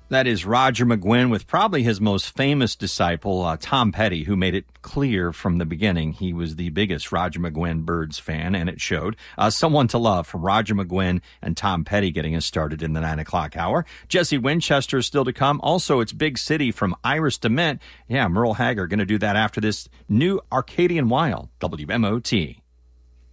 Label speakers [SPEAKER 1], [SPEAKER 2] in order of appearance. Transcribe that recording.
[SPEAKER 1] That is Roger McGuinn with probably his most famous disciple, Tom Petty, who made it clear from the beginning he was the biggest Roger McGuinn Byrds fan, and it showed. Someone to Love from Roger McGuinn and Tom Petty getting us started in the 9 o'clock hour. Jesse Winchester is still to come. Also, it's Big City from Iris DeMent. Yeah, Merle Haggard going to do that after this new Arcadian Wild, WMOT.